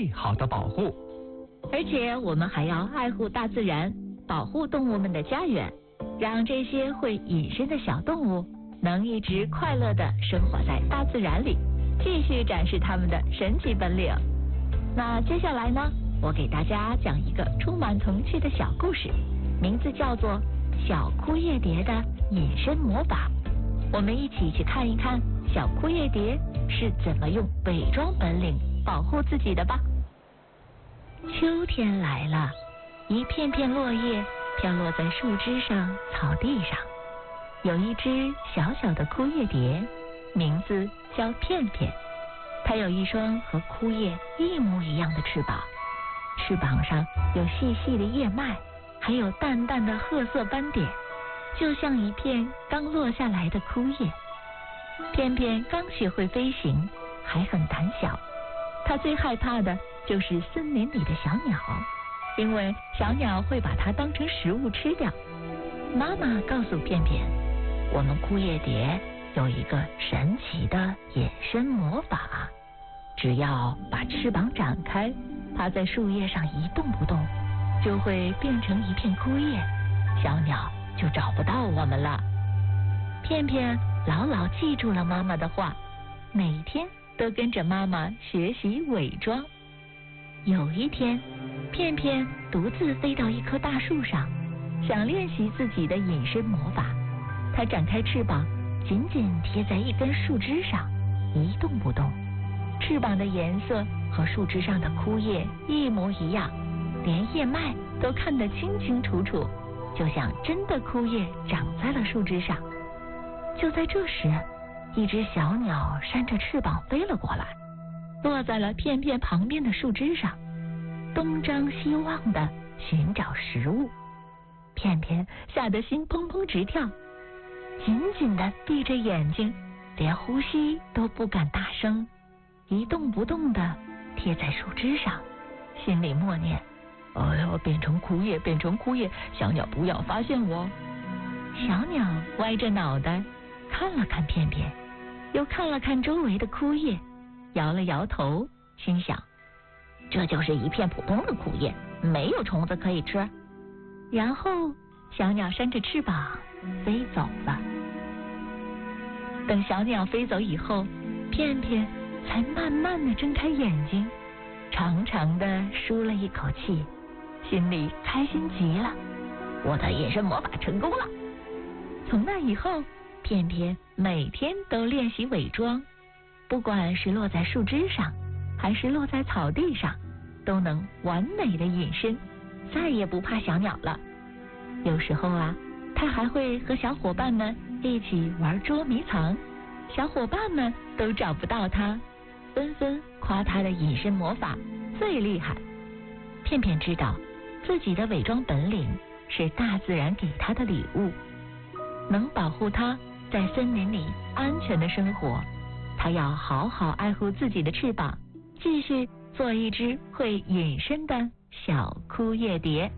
最好的保护。 而且我们还要爱护大自然，保护动物们的家园，让这些会隐身的小动物能一直快乐地生活在大自然里，继续展示它们的神奇本领。那接下来呢，我给大家讲一个充满童趣的小故事，名字叫做《小枯叶蝶的隐身魔法》。我们一起去看一看小枯叶蝶是怎么用伪装本领保护自己的吧。秋天来了，一片片落叶飘落在树枝上、草地上。有一只小小的枯叶蝶，名字叫片片。它有一双和枯叶一模一样的翅膀，翅膀上有细细的叶脉，还有淡淡的褐色斑点，就像一片刚落下来的枯叶。片片刚学会飞行，还很胆小。它最害怕的就是森林里的小鸟，因为小鸟会把它当成食物吃掉。妈妈告诉片片，我们枯叶蝶有一个神奇的隐身魔法，只要把翅膀展开，趴在树叶上一动不动，就会变成一片枯叶，小鸟就找不到我们了。片片牢牢记住了妈妈的话，每天都跟着妈妈学习伪装。有一天，片片独自飞到一棵大树上，想练习自己的隐身魔法。它展开翅膀，紧紧贴在一根树枝上，一动不动。翅膀的颜色和树枝上的枯叶一模一样，连叶脉都看得清清楚楚，就像真的枯叶长在了树枝上。就在这时，一只小鸟扇着翅膀飞了过来，落在了片片旁边的树枝上，东张西望地寻找食物。片片吓得心砰砰直跳，紧紧地闭着眼睛，连呼吸都不敢大声，一动不动地贴在树枝上，心里默念：哎呀，变成枯叶，变成枯叶，小鸟不要发现我。小鸟歪着脑袋看了看片片，又看了看周围的枯叶，摇了摇头，心想：这就是一片普通的枯叶，没有虫子可以吃。然后小鸟扇着翅膀飞走了。等小鸟飞走以后，片片才慢慢地睁开眼睛，长长地舒了一口气，心里开心极了。我的隐身魔法成功了。从那以后，片片每天都练习伪装，不管是落在树枝上，还是落在草地上，都能完美的隐身，再也不怕小鸟了。有时候啊，他还会和小伙伴们一起玩捉迷藏，小伙伴们都找不到他，纷纷夸他的隐身魔法最厉害。片片知道自己的伪装本领是大自然给他的礼物，能保护他在森林里安全的生活。他要好好爱护自己的翅膀，继续做一只会隐身的小枯叶蝶。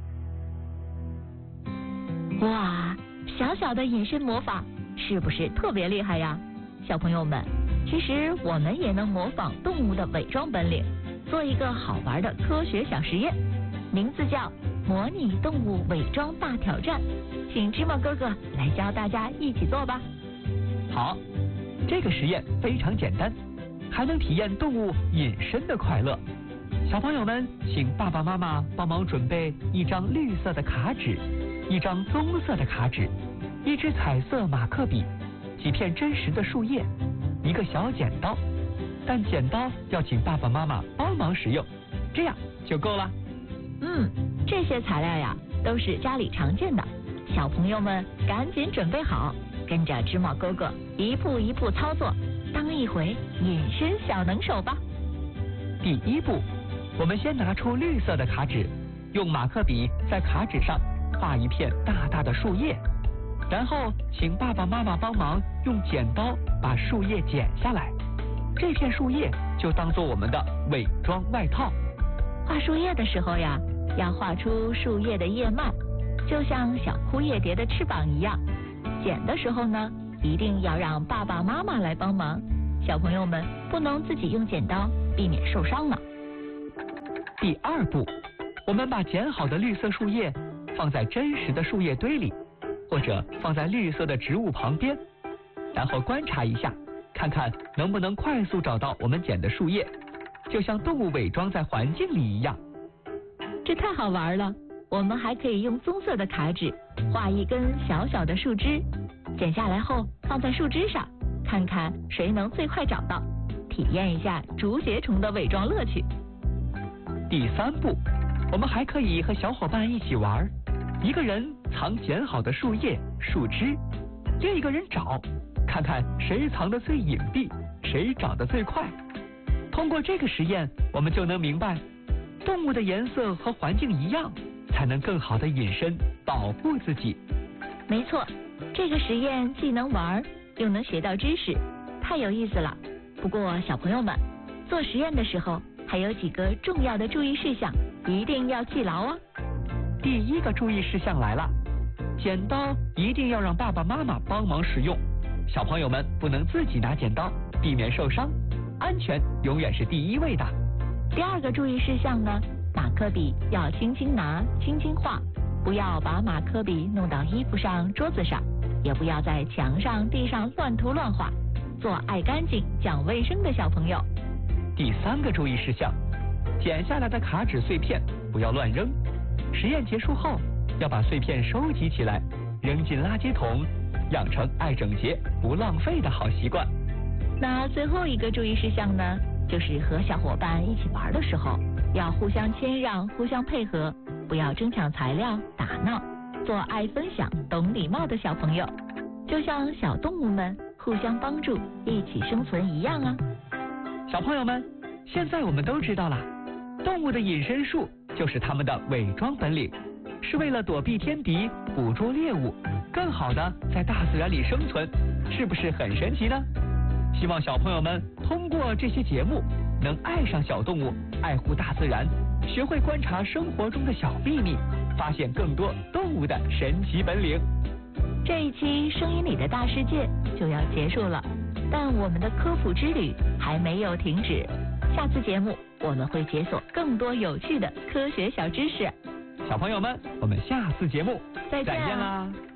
哇，小小的隐身魔法是不是特别厉害呀？小朋友们，其实我们也能模仿动物的伪装本领，做一个好玩的科学小实验，名字叫模拟动物伪装大挑战，请芝麻哥哥来教大家一起做吧。 好，这个实验非常简单，还能体验动物隐身的快乐。小朋友们，请爸爸妈妈帮忙准备一张绿色的卡纸，一张棕色的卡纸，一支彩色马克笔，几片真实的树叶，一个小剪刀，但剪刀要请爸爸妈妈帮忙使用，这样就够了。 这些材料呀都是家里常见的，小朋友们赶紧准备好，跟着芝麻哥哥一步一步操作，当一回隐身小能手吧。 第一步，我们先拿出绿色的卡纸，用马克笔在卡纸上画一片大大的树叶，然后请爸爸妈妈帮忙用剪刀把树叶剪下来，这片树叶就当做我们的伪装外套。 画树叶的时候呀，要画出树叶的叶脉，就像小枯叶蝶的翅膀一样。剪的时候呢，一定要让爸爸妈妈来帮忙，小朋友们不能自己用剪刀，避免受伤呢。 第2步，我们把剪好的绿色树叶放在真实的树叶堆里，或者放在绿色的植物旁边，然后观察一下，看看能不能快速找到我们剪的树叶，就像动物伪装在环境里一样。 这太好玩了！我们还可以用棕色的卡纸画一根小小的树枝，剪下来后放在树枝上，看看谁能最快找到，体验一下竹节虫的伪装乐趣。 第3步，我们还可以和小伙伴一起玩，一个人藏剪好的树叶、树枝，另一个人找，看看谁藏得最隐蔽，谁找得最快。通过这个实验，我们就能明白，动物的颜色和环境一样，才能更好的隐身，保护自己。 没错，这个实验既能玩，又能学到知识，太有意思了。不过小朋友们，做实验的时候还有几个重要的注意事项，一定要记牢啊。 第1个注意事项来了，剪刀一定要让爸爸妈妈帮忙使用，小朋友们不能自己拿剪刀，避免受伤，安全永远是第1位的。 第2个注意事项呢，马克笔要轻轻拿，轻轻画，不要把马克笔弄到衣服上、桌子上，也不要在墙上、地上乱涂乱画，做爱干净、讲卫生的小朋友。 第3个注意事项，剪下来的卡纸碎片不要乱扔，实验结束后要把碎片收集起来，扔进垃圾桶，养成爱整洁、不浪费的好习惯。 那最后一个注意事项呢，就是和小伙伴一起玩的时候，要互相谦让、互相配合，不要争抢材料、打闹，做爱分享、懂礼貌的小朋友，就像小动物们互相帮助、一起生存一样啊。 小朋友们，现在我们都知道了，动物的隐身术就是它们的伪装本领，是为了躲避天敌、捕捉猎物，更好的在大自然里生存，是不是很神奇呢？希望小朋友们通过这些节目，能爱上小动物，爱护大自然，学会观察生活中的小秘密，发现更多动物的神奇本领。 这一期声音里的大世界就要结束了，但我们的科普之旅还没有停止。下次节目我们会解锁更多有趣的科学小知识。 小朋友们，我们下次节目再见啦！